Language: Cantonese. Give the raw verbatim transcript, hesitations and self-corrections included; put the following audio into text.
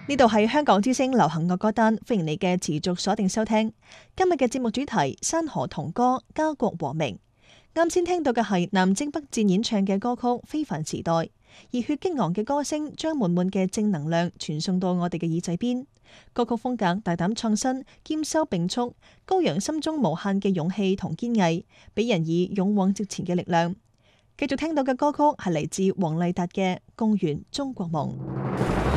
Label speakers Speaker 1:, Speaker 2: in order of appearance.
Speaker 1: 呢度係香港之聲流行樂歌單，歡迎你嘅持續鎖定收聽。今日嘅節目主題：山河同歌，家國和鳴。啱先聽到嘅係南征北戰演唱嘅歌曲《非凡時代》，熱血激昂嘅歌聲將滿滿嘅正能量傳送到我哋嘅耳仔邊。歌曲風格大膽創新，兼收並蓄，高揚心中無限嘅勇氣同堅毅，俾人以勇往直前嘅力量。繼續聽到嘅歌曲係嚟自黃麗達嘅《共圓中國夢》。